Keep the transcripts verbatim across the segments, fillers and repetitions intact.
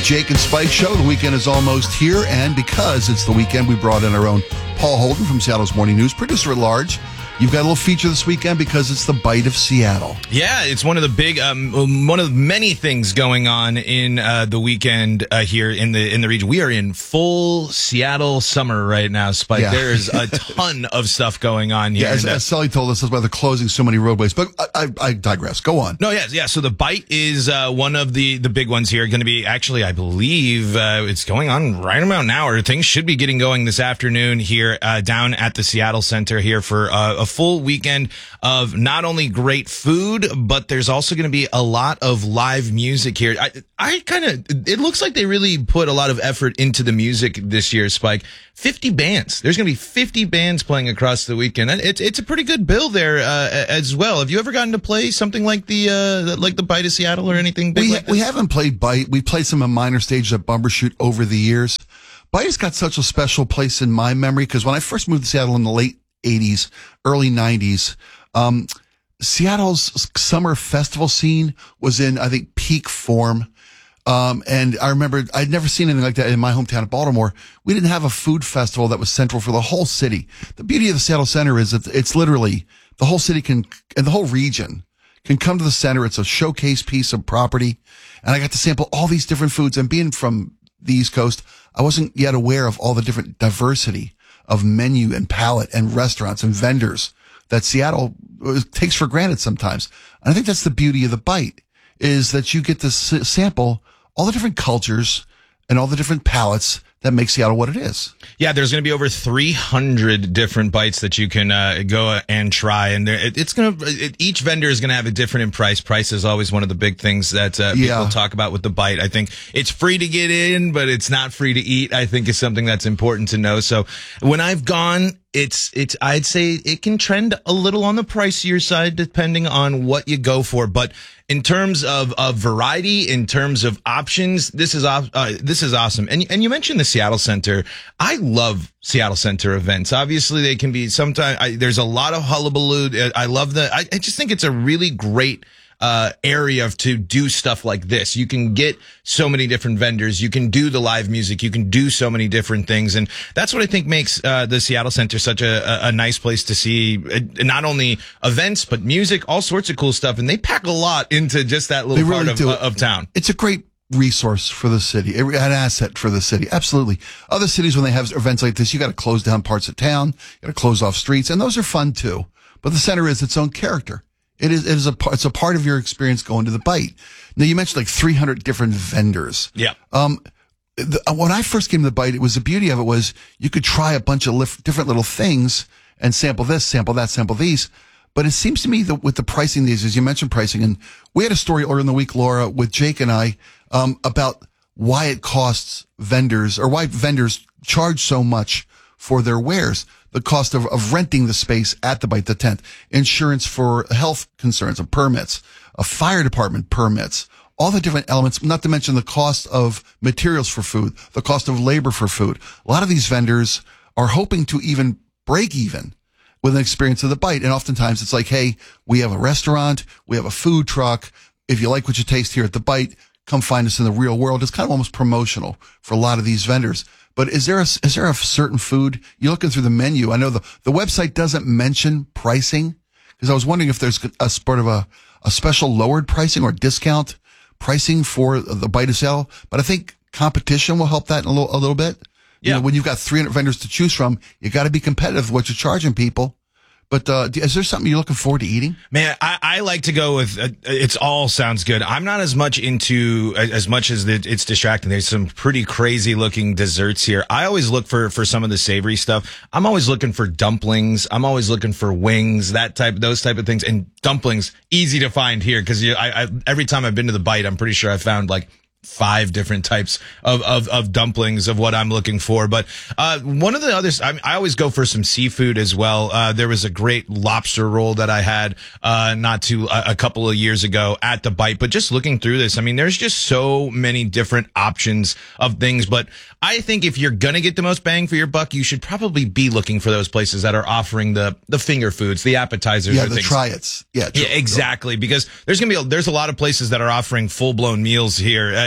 Jake and Spike Show. The weekend is almost here, and because it's the weekend, we brought in our own Paul Holden from Seattle's Morning News, producer at large. You've got a little feature this weekend because it's the Bite of Seattle. Yeah, it's one of the big, um, one of many things going on in uh, the weekend uh, here in the in the region. We are in full Seattle summer right now, Spike. Yeah. There's a ton of stuff going on here. Yeah, as, as Sully told us, that's why they're closing so many roadways. But I, I, I digress. Go on. No, yeah, yeah. So the Bite is uh, one of the, the big ones here. Going to be actually, I believe, uh, it's going on right about now, or things should be getting going this afternoon here uh, down at the Seattle Center here for uh, a full weekend of not only great food, but there's also going to be a lot of live music here. I, I kind of, it looks like they really put a lot of effort into the music this year, Spike. fifty bands. There's going to be fifty bands playing across the weekend. It's it's a pretty good bill there uh, as well. Have you ever gotten to play something like the uh, like the Bite of Seattle or anything big we, like this? We haven't played Bite. We played some of minor stages at Bumbershoot over the years. Bite has got such a special place in my memory because when I first moved to Seattle in the late eighties, early nineties, um, Seattle's summer festival scene was in, I think, peak form. Um, and I remember I'd never seen anything like that in my hometown of Baltimore. We didn't have a food festival that was central for the whole city. The beauty of the Seattle Center is that it's literally the whole city can, and the whole region can come to the center. It's a showcase piece of property. And I got to sample all these different foods. And being from the East Coast, I wasn't yet aware of all the different diversity of menu and palette and restaurants and vendors that Seattle takes for granted sometimes. And I think that's the beauty of the Bite, is that you get to s- sample all the different cultures and all the different palates that make Seattle what it is. Yeah, there's going to be over three hundred different bites that you can uh, go and try, and there, it, it's going to it, each vendor is going to have a different in price. Price is always one of the big things that uh, Yeah. people talk about with the Bite. I think it's free to get in, but it's not free to eat. I think is something that's important to know. So when I've gone, it's it's I'd say it can trend a little on the pricier side depending on what you go for, but in terms of, of variety, in terms of options, this is uh, this is awesome. And and you mentioned the Seattle Center. I love Seattle Center events. Obviously, they can be sometimes. I, there's a lot of hullabaloo. I love the. I, I just think it's a really great uh area to do stuff like this. You can get so many different vendors. You can do the live music. You can do so many different things, and that's what I think makes uh the Seattle Center such a, a, a nice place to see uh, not only events but music, all sorts of cool stuff. And they pack a lot into just that little They part really of, do. uh, of town. It's a great resource for the city, an asset for the city. Absolutely. Other cities, when they have events like this, you got to close down parts of town, you got to close off streets, and those are fun too. But the center is its own character. It is, it is a, it's a part of your experience going to the Bite. Now, you mentioned like three hundred different vendors. Yeah. Um, the, when I first came to the Bite, it was the beauty of it was you could try a bunch of lif- different little things and sample this, sample that, sample these. But it seems to me that with the pricing these, as you mentioned pricing, and we had a story earlier in the week, Laura, with Jake and I, um, about why it costs vendors or why vendors charge so much for their wares. The cost of, of renting the space at the Bite, the tent, insurance for health concerns, of permits, a fire department permits, all the different elements, not to mention the cost of materials for food, the cost of labor for food. A lot of these vendors are hoping to even break even with an experience of the Bite. And oftentimes it's like, hey, we have a restaurant, we have a food truck. If you like what you taste here at the Bite, come find us in the real world. It's kind of almost promotional for a lot of these vendors. But is there a, is there a certain food? You're looking through the menu. I know the, the website doesn't mention pricing because I was wondering if there's a sort of a, a special lowered pricing or discount pricing for the Bite of Seattle. But I think competition will help that a little, a little bit. You Yeah. know, when you've got three hundred vendors to choose from, you got to be competitive with what you're charging people. But uh, is there something you're looking forward to eating? Man, I, I like to go with, uh, it's all sounds good. I'm not as much into, as much as the, it's distracting. There's some pretty crazy looking desserts here. I always look for, for some of the savory stuff. I'm always looking for dumplings. I'm always looking for wings, that type, those type of things. And dumplings, easy to find here because you, I, I, every time I've been to the Bite, I'm pretty sure I found like five different types of, of, of dumplings of what I'm looking for. But, uh, one of the others, I, I always go for some seafood as well. Uh, there was a great lobster roll that I had, uh, not too, a, a couple of years ago at the Bite, but just looking through this, I mean, there's just so many different options of things. But I think if you're going to get the most bang for your buck, you should probably be looking for those places that are offering the, the finger foods, the appetizers. Yeah, or the things. try-its. Yeah, Yeah, exactly. Because there's going to be, a, there's a lot of places that are offering full blown meals here. Uh,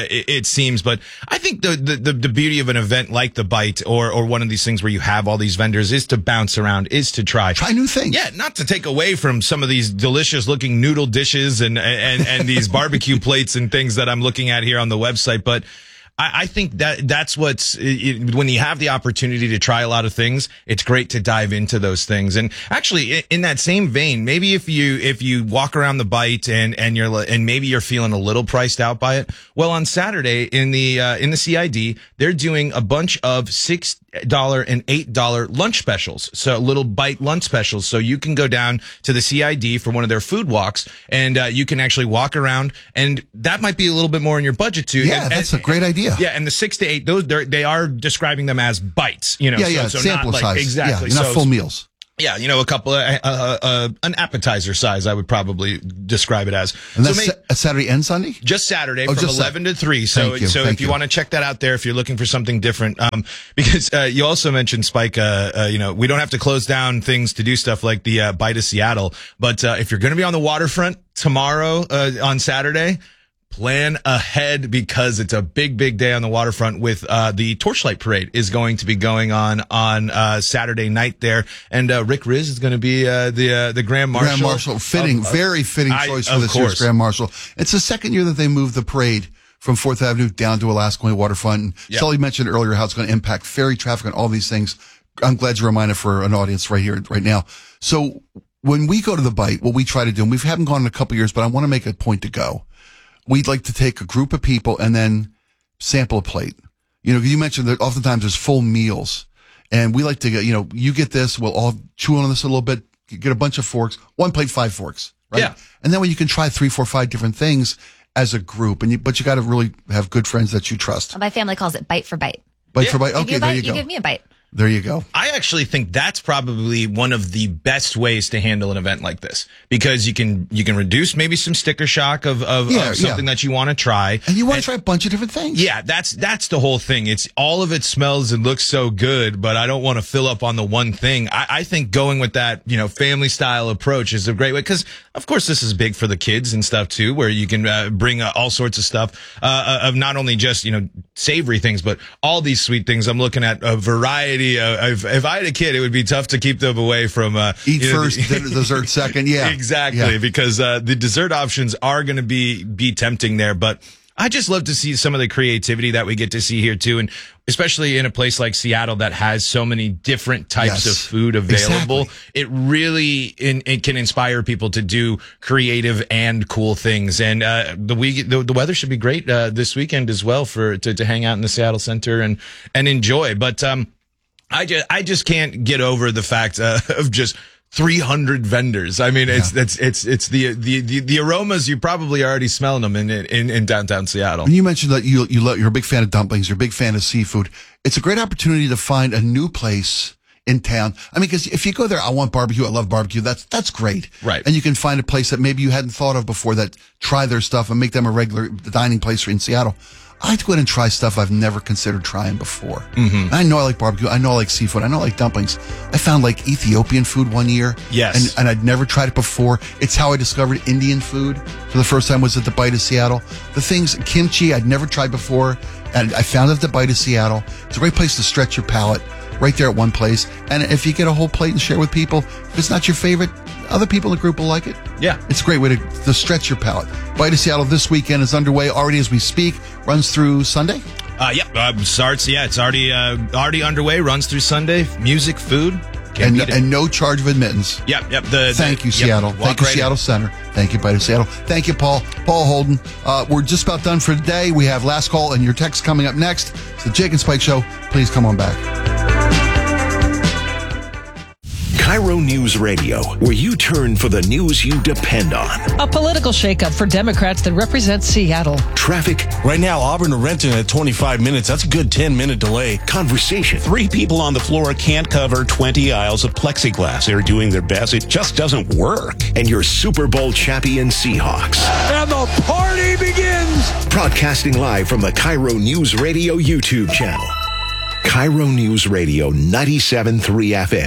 it, it seems. But I think the, the the beauty of an event like the Bite or or one of these things where you have all these vendors is to bounce around, is to try try new things. Yeah, not to take away from some of these delicious looking noodle dishes and and and these barbecue plates and things that I'm looking at here on the website, but I, I think that that's what's it, when you have the opportunity to try a lot of things, it's great to dive into those things. And actually, in, in that same vein, maybe if you if you walk around the Bite and and you're and maybe you're feeling a little priced out by it, well, on Saturday in the uh, in the C I D, they're doing a bunch of six dollar and eight dollar lunch specials, so little Bite lunch specials. So you can go down to the C I D for one of their food walks, and uh, you can actually walk around, and that might be a little bit more in your budget too. Yeah, and, that's and, a great idea. Yeah, and the six to eight, those they're, they are describing them as bites. You know, yeah, so, yeah, so sample not size, like, exactly, yeah, not so, full meals. Yeah, you know, a couple, of, uh, uh, an appetizer size, I would probably describe it as. And that's so may, a Saturday and Sunday? Just Saturday oh, from just eleven to three. So, Thank you. so Thank if you, you. want to check that out there, if you're looking for something different, um, because, uh, you also mentioned, Spike, uh, uh, you know, we don't have to close down things to do stuff like the, uh, Bite of Seattle. But, uh, if you're going to be on the waterfront tomorrow, uh, on Saturday, plan ahead because it's a big, big day on the waterfront with, uh, the Torchlight Parade is going to be going on, on, uh, Saturday night there. And, uh, Rick Riz is going to be, uh, the, uh, the Grand Marshal. Grand Marshal, fitting, of, very fitting I, choice for this course. year's Grand Marshal. It's the second year that they moved the parade from Fourth Avenue down to Alaska Waterfront. And yep. Sully mentioned earlier how it's going to impact ferry traffic and all these things. I'm glad you reminded for an audience right here, right now. So when we go to the Bite, what we try to do, and we haven't gone in a couple of years, but I want to make a point to go. We'd like to take a group of people and then sample a plate. You know, you mentioned that oftentimes there's full meals, and we like to get, you know, you get this, we'll all chew on this a little bit, get a bunch of forks, one plate, five forks, right? Yeah. And then when you can try three, four, five different things as a group, and you, but you got to really have good friends that you trust. My family calls it bite for bite. Bite Yeah. for bite. You Okay, give a there bite, you go. You give me a bite. There you go. I actually think that's probably one of the best ways to handle an event like this, because you can you can reduce maybe some sticker shock of of, Yeah, of something yeah. that you want to try, And you want to try a bunch of different things. Yeah, that's that's the whole thing. It's all of it smells and looks so good, but I don't want to fill up on the one thing. I, I think going with that, you know, family style approach is a great way, because of course this is big for the kids and stuff too, where you can uh, bring uh, all sorts of stuff uh, of not only just, you know, savory things, but all these sweet things. I'm looking at a variety of. If, if I had a kid, it would be tough to keep them away from uh, Eat you know, first, the, then dessert second. Yeah, exactly, Yeah. because uh, the dessert options are going to be be tempting there, but I just love to see some of the creativity that we get to see here too, and especially in a place like Seattle that has so many different types Yes, of food available. exactly. It really in, it can inspire people to do creative and cool things. And uh, the week the, the weather should be great uh, this weekend as well for to, to hang out in the Seattle Center and and enjoy. But um, I just I just can't get over the fact uh, of just three hundred vendors. I mean, it's, Yeah. it's, it's, it's the, the, the, the aromas, you probably already smelling them in, in, in downtown Seattle. And you mentioned that you, you love, you're a big fan of dumplings, you're a big fan of seafood. It's a great opportunity to find a new place in town. I mean, because if you go there, I want barbecue, I love barbecue, that's, that's great. Right. And you can find a place that maybe you hadn't thought of before that try their stuff and make them a regular dining place in Seattle. I like to go in and try stuff I've never considered trying before. Mm-hmm. I know I like barbecue. I know I like seafood. I know I like dumplings. I found like Ethiopian food one year. Yes. And, and I'd never tried it before. It's how I discovered Indian food for the first time was at the Bite of Seattle. The things, kimchi, I'd never tried before. And I found it at the Bite of Seattle. It's a great place to stretch your palate right there at one place. And if you get a whole plate and share with people, if it's not your favorite, other people in the group will like it. Yeah. It's a great way to, to stretch your palate. Bite of Seattle this weekend is underway already as we speak. Runs through Sunday. Uh, yep. Uh, starts. Yeah. It's already, uh, already underway. Runs through Sunday. Music, food. Can't And, beat it. and no charge of admittance. Yep. Yep. The, Thank the, you, Seattle. Yep, Thank you, right in. Seattle Center. Thank you, Bite of Seattle. Thank you, Paul. Paul Holden. Uh, we're just about done for today. We have last call and your text coming up next. It's the Jake and Spike Show. Please come on back. Cairo News Radio, where you turn for the news you depend on. A political shakeup for Democrats that represent Seattle. Traffic. Right now, Auburn to Renton at twenty-five minutes. That's a good ten-minute delay. Conversation. Three people on the floor can't cover twenty aisles of plexiglass. They're doing their best. It just doesn't work. And your Super Bowl champion Seahawks. And the party begins! Broadcasting live from the Cairo News Radio YouTube channel. Cairo News Radio ninety-seven point three F M.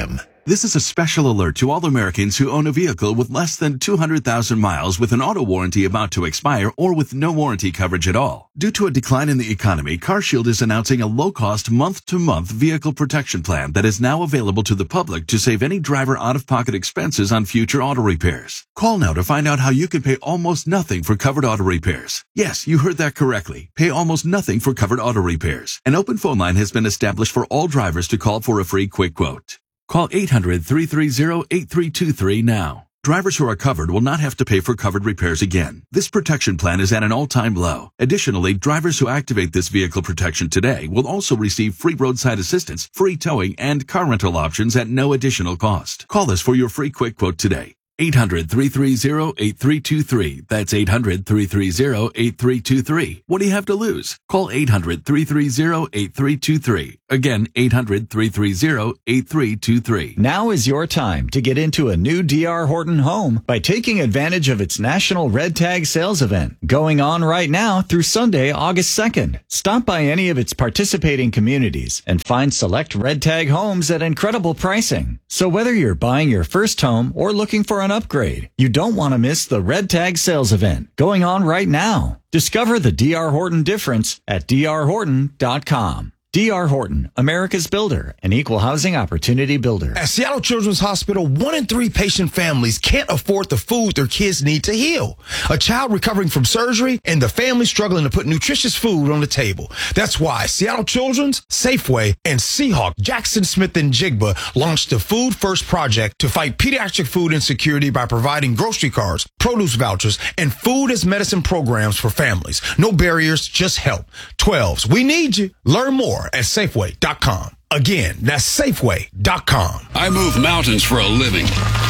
This is a special alert to all Americans who own a vehicle with less than two hundred thousand miles with an auto warranty about to expire or with no warranty coverage at all. Due to a decline in the economy, CarShield is announcing a low-cost month-to-month vehicle protection plan that is now available to the public to save any driver out-of-pocket expenses on future auto repairs. Call now to find out how you can pay almost nothing for covered auto repairs. Yes, you heard that correctly. Pay almost nothing for covered auto repairs. An open phone line has been established for all drivers to call for a free quick quote. Call eight hundred, three three zero, eight three two three now. Drivers who are covered will not have to pay for covered repairs again. This protection plan is at an all-time low. Additionally, drivers who activate this vehicle protection today will also receive free roadside assistance, free towing, and car rental options at no additional cost. Call us for your free quick quote today. eight hundred, three three zero, eight three two three. That's eight hundred, three three zero, eight three two three. What do you have to lose? Call eight hundred, three three zero, eight three two three. Again, eight hundred, three three zero, eight three two three. Now is your time to get into a new D R. Horton home by taking advantage of its National Red Tag Sales Event going on right now through Sunday, August second. Stop by any of its participating communities and find select Red Tag homes at incredible pricing. So whether you're buying your first home or looking for an upgrade, you don't want to miss the Red Tag Sales Event going on right now. Discover the D R. Horton difference at d r horton dot com. D R. Horton, America's builder, an equal housing opportunity builder. At Seattle Children's Hospital, one in three patient families can't afford the food their kids need to heal. A child recovering from surgery and the family struggling to put nutritious food on the table. That's why Seattle Children's, Safeway, and Seahawk, Jackson Smith and Jigba launched the Food First Project to fight pediatric food insecurity by providing grocery cards, produce vouchers, and food as medicine programs for families. No barriers, just help. twelves, we need you. Learn more at Safeway dot com. Again, that's Safeway dot com. I move mountains for a living.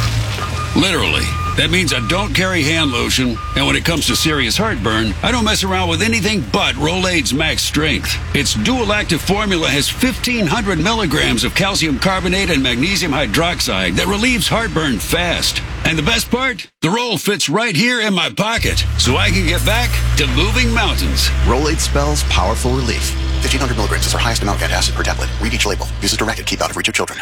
Literally. That means I don't carry hand lotion, and when it comes to serious heartburn, I don't mess around with anything but Rolaids Max Strength. Its dual-active formula has fifteen hundred milligrams of calcium carbonate and magnesium hydroxide that relieves heartburn fast. And the best part? The roll fits right here in my pocket, so I can get back to moving mountains. Rolaids spells powerful relief. fifteen hundred milligrams is our highest amount of acid per tablet. Read each label. Use as directed. Keep out of reach of children.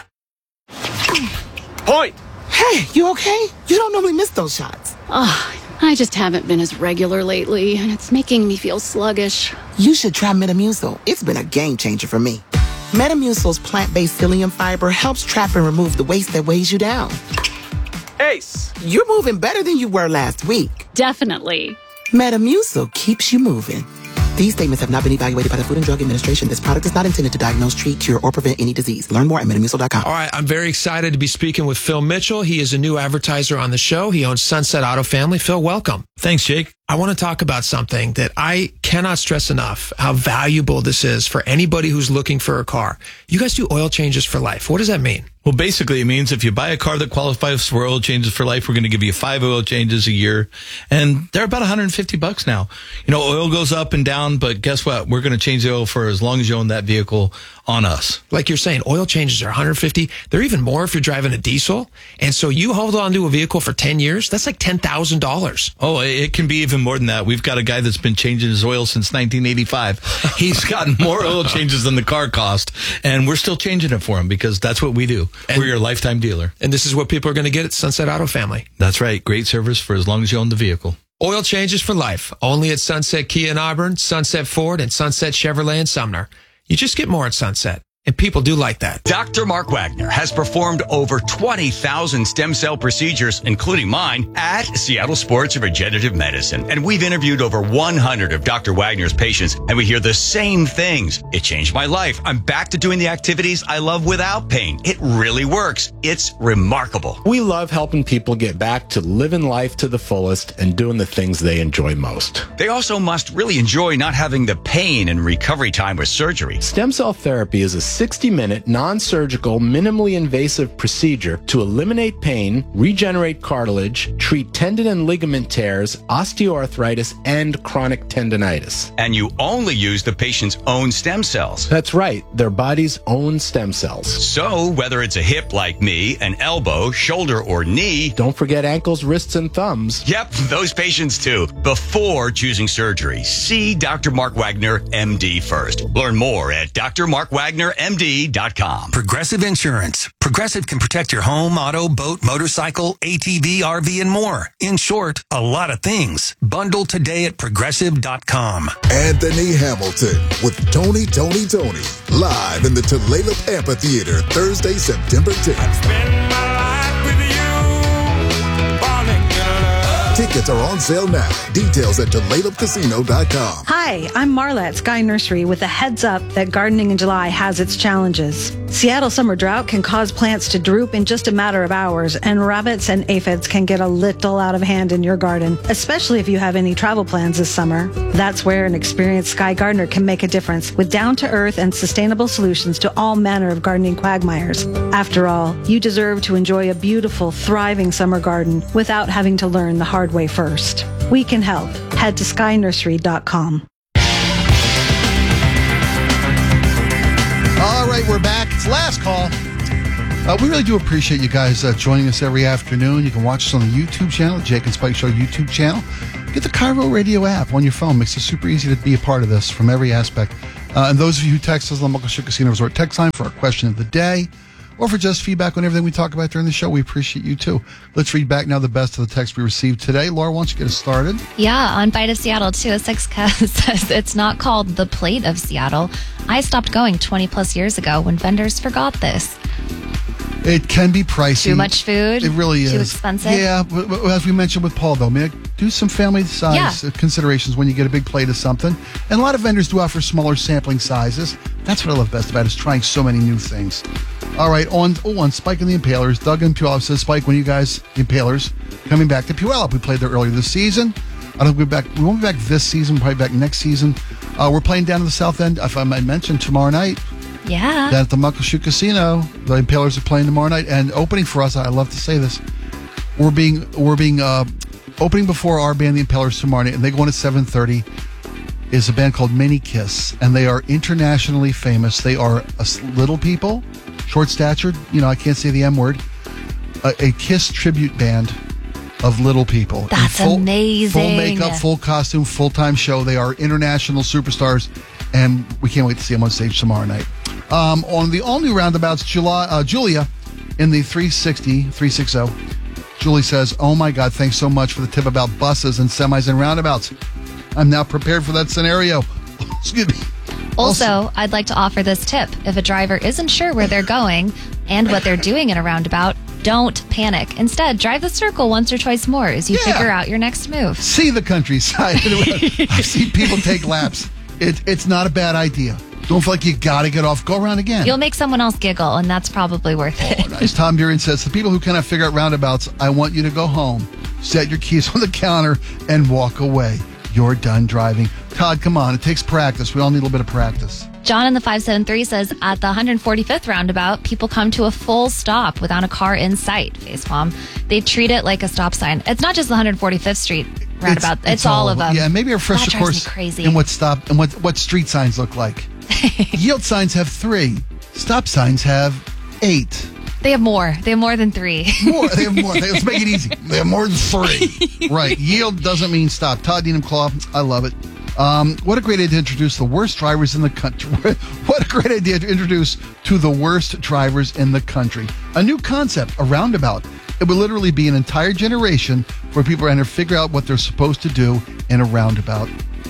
Point! Hey, you okay? You don't normally miss those shots. Oh, I just haven't been as regular lately, and it's making me feel sluggish. You should try Metamucil. It's been a game changer for me. Metamucil's plant-based psyllium fiber helps trap and remove the waste that weighs you down. Ace, you're moving better than you were last week. Definitely. Metamucil keeps you moving. These statements have not been evaluated by the Food and Drug Administration. This product is not intended to diagnose, treat, cure, or prevent any disease. Learn more at metamucil dot com. All right, I'm very excited to be speaking with Phil Mitchell. He is a new advertiser on the show. He owns Sunset Auto Family. Phil, welcome. Thanks, Jake. I want to talk about something that I cannot stress enough, how valuable this is for anybody who's looking for a car. You guys do oil changes for life. What does that mean? Well, basically, it means if you buy a car that qualifies for oil changes for life, we're going to give you five oil changes a year. And they're about one hundred fifty bucks now. You know, oil goes up and down, but guess what? We're going to change the oil for as long as you own that vehicle on us. Like you're saying, oil changes are one hundred fifty. They're even more if you're driving a diesel. And so you hold on to a vehicle for ten years. That's like ten thousand dollars. Oh, it can be even more than that. We've got a guy that's been changing his oil since nineteen eighty-five. He's gotten more oil changes than the car cost, and we're still changing it for him because that's what we do. And we're your lifetime dealer. And this is what people are going to get at Sunset Auto Family. That's right. Great service for as long as you own the vehicle. Oil changes for life. Only at Sunset Kia in Auburn, Sunset Ford, and Sunset Chevrolet in Sumner. You just get more at Sunset. And people do like that. Doctor Mark Wagner has performed over twenty thousand stem cell procedures, including mine, at Seattle Sports Regenerative Medicine. And we've interviewed over one hundred of Doctor Wagner's patients, and we hear the same things. It changed my life. I'm back to doing the activities I love without pain. It really works. It's remarkable. We love helping people get back to living life to the fullest and doing the things they enjoy most. They also must really enjoy not having the pain and recovery time with surgery. Stem cell therapy is a sixty minute, non-surgical, minimally invasive procedure to eliminate pain, regenerate cartilage, treat tendon and ligament tears, osteoarthritis, and chronic tendonitis. And you only use the patient's own stem cells. That's right, their body's own stem cells. So, whether it's a hip like me, an elbow, shoulder, or knee... Don't forget ankles, wrists, and thumbs. Yep, those patients too. Before choosing surgery, see Doctor Mark Wagner, M D first. Learn more at D R Mark Wagner M D M D dot com. Progressive Insurance. Progressive can protect your home, auto, boat, motorcycle, A T V, R V, and more. In short, a lot of things. Bundle today at progressive dot com. Anthony Hamilton with Tony, Tony, Tony. Live in the Tulalip Amphitheater, Thursday, September tenth. Tickets are on sale now. Details at Tulalip Casino dot com. Hi, I'm Marla at Sky Nursery with a heads up that gardening in July has its challenges. Seattle summer drought can cause plants to droop in just a matter of hours, and rabbits and aphids can get a little out of hand in your garden, especially if you have any travel plans this summer. That's where an experienced Sky gardener can make a difference with down-to-earth and sustainable solutions to all manner of gardening quagmires. After all, you deserve to enjoy a beautiful, thriving summer garden without having to learn the hard way first. We can help. Head to Sky Nursery dot com. All right, we're back. It's last call. Uh, we really do appreciate you guys uh, joining us every afternoon. You can watch us on the YouTube channel, Jake and Spike Show YouTube channel. Get the Cairo Radio app on your phone. Makes it super easy to be a part of this from every aspect. Uh, and those of you who text us on the Muckleshoot Casino Resort text line for our question of the day, or for just feedback on everything we talk about during the show, we appreciate you too. Let's read back now the best of the text we received today. Laura, why don't you get us started? Yeah, on Bite of Seattle, two oh six says it's not called the Plate of Seattle. I stopped going twenty plus years ago when vendors forgot this. It can be pricey. Too much food? It really is. Too expensive? Yeah, but, but as we mentioned with Paul, though, I mean, do some family size Yeah. considerations when you get a big plate of something. And a lot of vendors do offer smaller sampling sizes. That's what I love best about it, is trying so many new things. All right, on oh, on Spike and the Impalers, Doug and Puyallup says, Spike, when you guys, the Impalers, coming back to Puyallup? We played there earlier this season. I don't we'll be back. We won't be back this season. Probably back next season. Uh, we're playing down in the South End. If I might mention, tomorrow night. Yeah. Down at the Muckleshoot Casino, the Impalers are playing tomorrow night, and opening for us. I love to say this. We're being we're being uh, opening before our band, the Impalers, tomorrow night, and they go on at seven thirty. Is a band called Mini Kiss, and they are internationally famous. They are a little people, short statured. You know, I can't say the M word. A, a Kiss tribute band of little people. That's full, amazing. Full makeup, full costume, full time show. They are international superstars, and we can't wait to see them on stage tomorrow night. Um, on the all new roundabouts, July, uh, Julia in the three sixty, three sixty. Julie says, "Oh my God, thanks so much for the tip about buses and semis and roundabouts. I'm now prepared for that scenario." Excuse me. Also, also, I'd like to offer this tip. If a driver isn't sure where they're going and what they're doing in a roundabout, don't panic. Instead, drive the circle once or twice more as you Yeah. figure out your next move. See the countryside. I've seen people take laps. It, it's not a bad idea. Don't feel like you got to get off. Go around again. You'll make someone else giggle, and that's probably worth it. Nice. Tom Durian says, the people who cannot figure out roundabouts, I want you to go home, set your keys on the counter, and walk away. You're done driving. Todd, come on. It takes practice. We all need a little bit of practice. John in the five seven three says, at the one hundred forty-fifth roundabout, people come to a full stop without a car in sight. Facepalm. They treat it like a stop sign. It's not just the one hundred forty-fifth Street roundabout. It's, it's all of them. Yeah, maybe a refresh, that of course, drives me crazy. in what stop and what, what street signs look like. Yield signs have three. Stop signs have eight. They have more. They have more than three. More. They have more. They, let's make it easy. They have more than three. Right. Yield doesn't mean stop. Todd Needham Claw. I love it. Um, what a great idea to introduce the worst drivers in the country. What a great idea to introduce to the worst drivers in the country. A new concept, a roundabout. It would literally be an entire generation where people are going to figure out what they're supposed to do in a roundabout.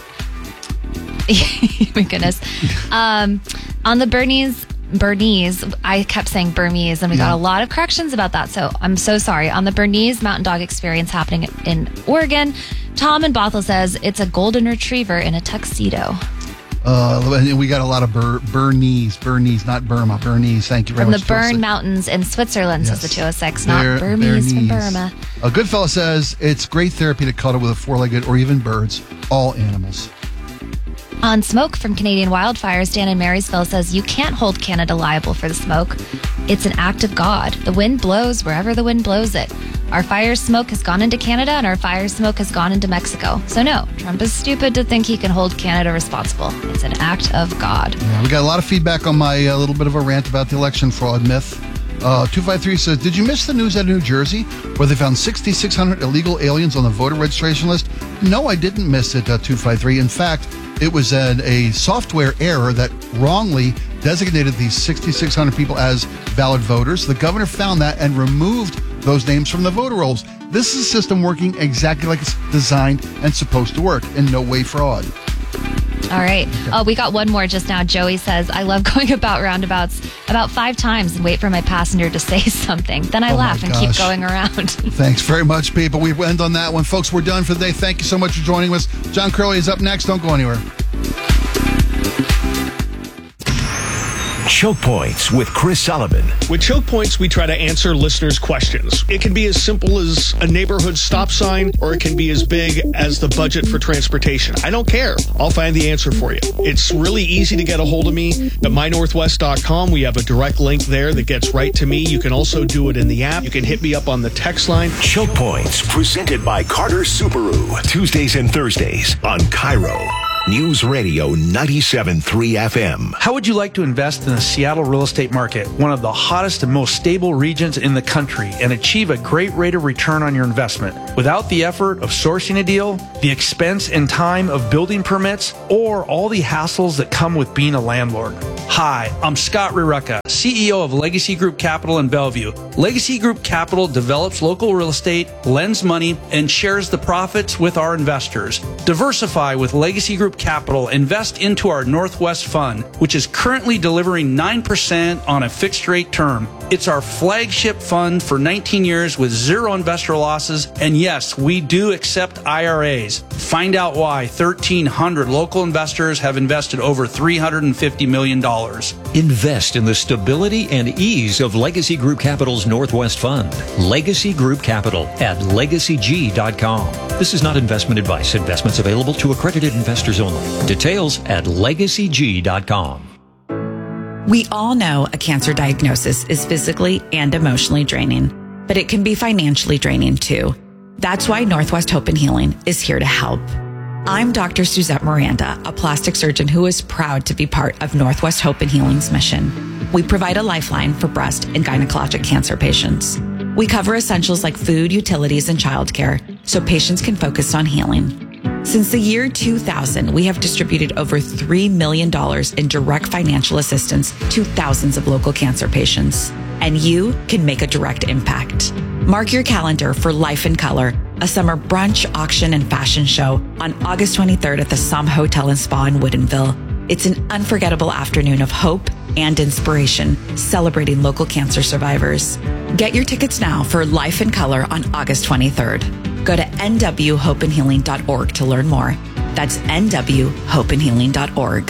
My goodness. Um, on the Bernese, Bernese, I kept saying Burmese, and we Yeah. got a lot of corrections about that. So I'm so sorry. On the Bernese Mountain Dog Experience happening in Oregon, Tom in Bothell says it's a golden retriever in a tuxedo. Uh, and we got a lot of Bur- Bernese, Bernese, not Burma, Bernese. Thank you very From much. the Bern Phyllis. Mountains in Switzerland, Yes. says the two oh six, They're- not Burmese from Bernese. Burma. A good fella says it's great therapy to cuddle with a four-legged or even birds, all animals. On smoke from Canadian wildfires, Dan in Marysville says you can't hold Canada liable for the smoke. It's an act of God. The wind blows wherever the wind blows it. Our fire smoke has gone into Canada and our fire smoke has gone into Mexico. So no, Trump is stupid to think he can hold Canada responsible. It's an act of God. Yeah, we got a lot of feedback on my uh, little bit of a rant about the election fraud myth. Uh, two five three says, did you miss the news out of New Jersey where they found six thousand six hundred illegal aliens on the voter registration list? No, I didn't miss it, uh, two five three. In fact, it was an, a software error that wrongly designated these sixty-six hundred people as valid voters. The governor found that and removed those names from the voter rolls. This is a system working exactly like it's designed and supposed to work, and no way fraud. All right. Oh, we got one more just now. Joey says, I love going about roundabouts about five times and wait for my passenger to say something. Then I Oh, laugh my and keep gosh. going around. Thanks very much, people. We end on that one. Folks, we're done for the day. Thank you so much for joining us. John Curley is up next. Don't go anywhere. Choke Points with Chris Sullivan. With Choke Points, we try to answer listeners' questions. It can be as simple as a neighborhood stop sign, or it can be as big as the budget for transportation. I don't care. I'll find the answer for you. It's really easy to get a hold of me at my northwest dot com. We have a direct link there that gets right to me. You can also do it in the app. You can hit me up on the text line. Choke Points, presented by Carter Subaru. Tuesdays and Thursdays on Cairo. News Radio ninety-seven point three F M. How would you like to invest in the Seattle real estate market, one of the hottest and most stable regions in the country, and achieve a great rate of return on your investment without the effort of sourcing a deal, the expense and time of building permits, or all the hassles that come with being a landlord? Hi, I'm Scott Rireka, C E O of Legacy Group Capital in Bellevue. Legacy Group Capital develops local real estate, lends money, and shares the profits with our investors. Diversify with Legacy Group Capital. Invest into our Northwest Fund, which is currently delivering nine percent on a fixed rate term. It's our flagship fund for nineteen years with zero investor losses. And yes, we do accept I R As. Find out why thirteen hundred local investors have invested over three hundred fifty million dollars. Invest in the stability and ease of Legacy Group Capital's Northwest Fund. Legacy Group Capital at legacy g dot com. This is not investment advice. Investments available to accredited investors only. Details at legacy g dot com. We all know a cancer diagnosis is physically and emotionally draining, but it can be financially draining too. That's why Northwest Hope and Healing is here to help. I'm Doctor Suzette Miranda, a plastic surgeon who is proud to be part of Northwest Hope and Healing's mission. We provide a lifeline for breast and gynecologic cancer patients. We cover essentials like food, utilities, and childcare so patients can focus on healing. Since the year two thousand, we have distributed over three million dollars in direct financial assistance to thousands of local cancer patients. And you can make a direct impact. Mark your calendar for Life in Color, a summer brunch, auction, and fashion show on August twenty-third at the Somme Hotel and Spa in Woodinville. It's an unforgettable afternoon of hope and inspiration, celebrating local cancer survivors. Get your tickets now for Life in Color on August twenty-third. Go to n w hope and healing dot org to learn more. That's n w hope and healing dot org.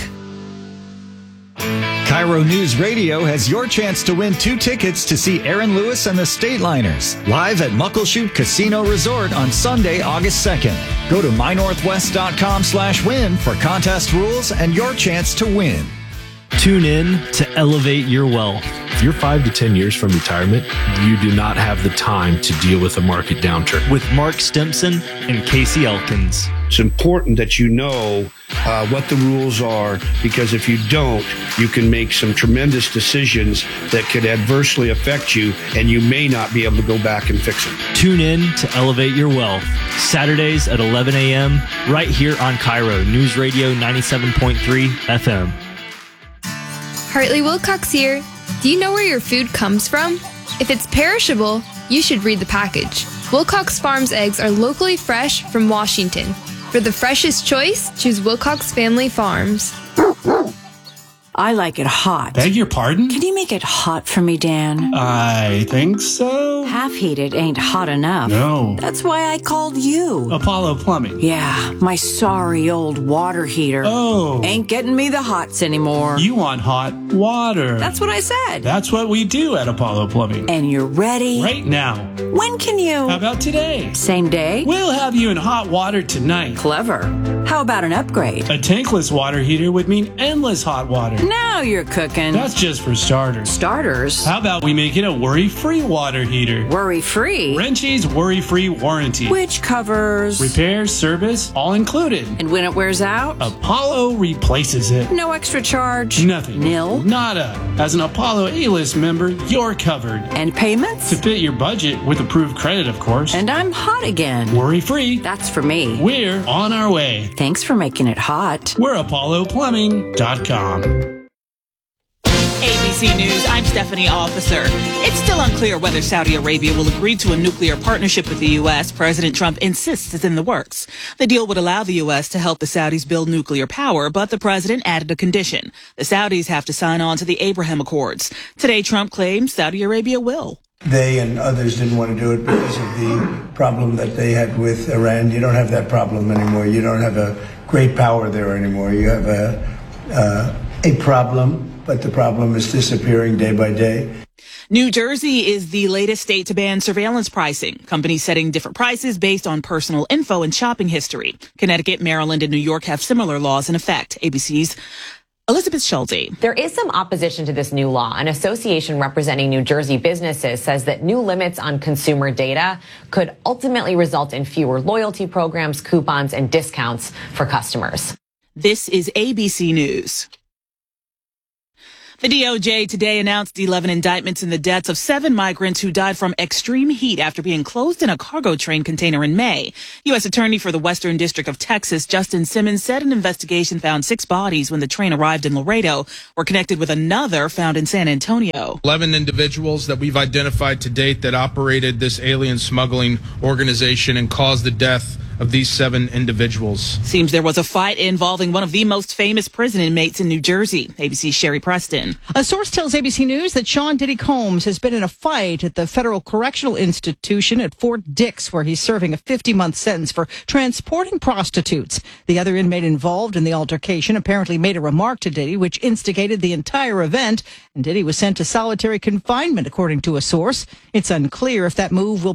Cairo News Radio has your chance to win two tickets to see Aaron Lewis and the Stateliners live at Muckleshoot Casino Resort on Sunday, August second. Go to my northwest dot com slash win for contest rules and your chance to win. Tune in to elevate your wealth. If you're five to ten years from retirement, you do not have the time to deal with a market downturn. With Mark Stimson and Casey Elkins. It's important that you know uh, what the rules are, because if you don't, you can make some tremendous decisions that could adversely affect you, and you may not be able to go back and fix them. Tune in to Elevate Your Wealth, Saturdays at eleven a.m. right here on Cairo News Radio ninety-seven point three F M. Hartley Wilcox here. Do you know where your food comes from? If it's perishable, you should read the package. Wilcox Farms eggs are locally fresh from Washington. For the freshest choice, choose Wilcox Family Farms. I like it hot. Beg your pardon? Can you make it hot for me, Dan? I think so. Half heated ain't hot enough. No. That's why I called you. Apollo Plumbing. Yeah, my sorry old water heater. Oh. Ain't getting me the hots anymore. You want hot water. That's what I said. That's what we do at Apollo Plumbing. And you're ready? Right now. When can you? How about today? Same day? We'll have you in hot water tonight. Clever. How about an upgrade? A tankless water heater would mean endless hot water. Now you're cooking. That's just for starters. Starters? How about we make it a worry-free water heater? Worry-free? Wrenchie's worry-free warranty. Which covers? Repairs, service, all included. And when it wears out? Apollo replaces it. No extra charge? Nothing. Nil? Nada. As an Apollo A-list member, you're covered. And payments? To fit your budget with approved credit, of course. And I'm hot again. Worry-free. That's for me. We're on our way. Thanks for making it hot. We're Apollo Plumbing dot com. C News, I'm Stephanie Officer. It's still unclear whether Saudi Arabia will agree to a nuclear partnership with the U S. President Trump insists it's in the works. The deal would allow the U S to help the Saudis build nuclear power, but the president added a condition. The Saudis have to sign on to the Abraham Accords. Today, Trump claims Saudi Arabia will. They and others didn't want to do it because of the problem that they had with Iran. You don't have that problem anymore. You don't have a great power there anymore. You have a uh, a problem, but the problem is disappearing day by day. New Jersey is the latest state to ban surveillance pricing. Companies setting different prices based on personal info and shopping history. Connecticut, Maryland, and New York have similar laws in effect. A B C's Elizabeth Schulte. There is some opposition to this new law. An association representing New Jersey businesses says that new limits on consumer data could ultimately result in fewer loyalty programs, coupons, and discounts for customers. This is A B C News. The D O J today announced eleven indictments in the deaths of seven migrants who died from extreme heat after being closed in a cargo train container in May. U S Attorney for the Western District of Texas, Justin Simmons, said an investigation found six bodies when the train arrived in Laredo were connected with another found in San Antonio. eleven individuals that we've identified to date that operated this alien smuggling organization and caused the death of these seven individuals. Seems there was a fight involving one of the most famous prison inmates in New Jersey. A B C's Sherry Preston. A source tells A B C News that Sean Diddy Combs has been in a fight at the Federal Correctional Institution at Fort Dix, where he's serving a fifty-month sentence for transporting prostitutes. The other inmate involved in the altercation apparently made a remark to Diddy, which instigated the entire event, and Diddy was sent to solitary confinement, according to a source. It's unclear if that move will